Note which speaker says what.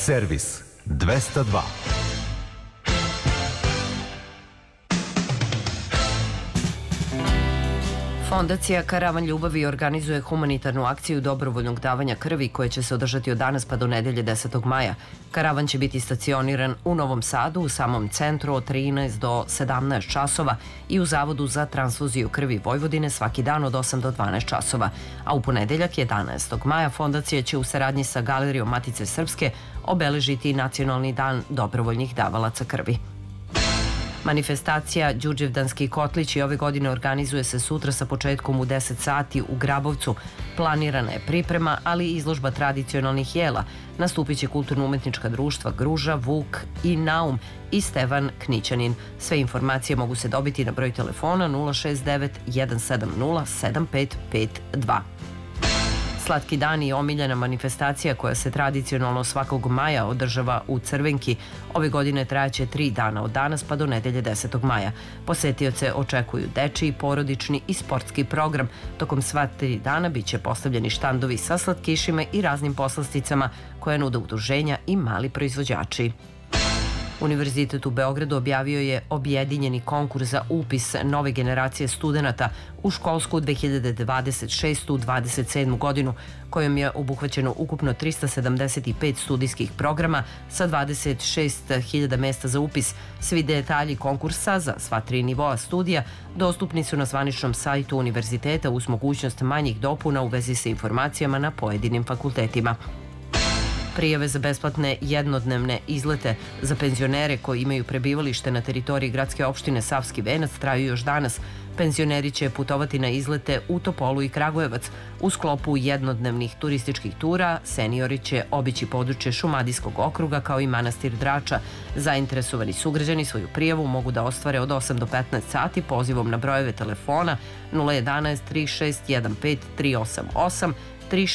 Speaker 1: Servis 202.
Speaker 2: Fondacija Karavan ljubavi organizuje humanitarnu akciju dobrovoljnog davanja krvi koja će se održati od danas pa do nedelje 10. maja. Karavan će biti stacioniran u Novom Sadu u samom centru od 13 do 17 časova i u Zavodu za transfuziju krvi Vojvodine svaki dan od 8 do 12 časova. A u ponedeljak 11. maja fondacija će u saradnji sa Galerijom Matice Srpske obeležiti Nacionalni dan dobrovoljnih davalaca krvi. Manifestacija Đurđevdanski kotlići ove godine organizuje se sutra sa početkom u 10 sati u Grabovcu. Planirana je priprema, ali i izložba tradicionalnih jela. Nastupit će kulturno-umetnička društva Gruža, Vuk i Naum i Stevan Knićanin. Sve informacije mogu se dobiti na broj telefona 069 170 7552. Slatki dan i omiljena manifestacija koja se tradicionalno svakog maja održava u Crvenki. Ove godine trajaće 3 dana od danas pa do nedelje 10. maja. Posetioce očekuju dečiji, porodični i sportski program. Tokom sva 3 dana biće postavljeni štandovi sa slatkišima i raznim poslasticama koje nude udruženja i mali proizvođači. Univerzitet u Beogradu objavio je objedinjeni konkurs za upis nove generacije studenata u školsku 2026-27 godinu, kojom je obuhvaćeno ukupno 375 studijskih programa sa 26.000 mesta za upis. Svi detalji konkursa za sva 3 nivoa studija dostupni su na zvaničnom sajtu univerziteta uz mogućnost manjih dopuna u vezi sa informacijama na pojedinim fakultetima. Prijave za besplatne jednodnevne izlete za penzionere koji imaju prebivalište na teritoriji gradske opštine Savski Venac traju još danas. Penzioneri će putovati na izlete u Topolu i Kragujevac. U sklopu jednodnevnih turističkih tura seniori će obići područje Šumadijskog okruga kao i manastir Drača. Zainteresovani sugrađani svoju prijavu mogu da ostvare od 8 do 15 sati pozivom na brojeve telefona 011 3615 388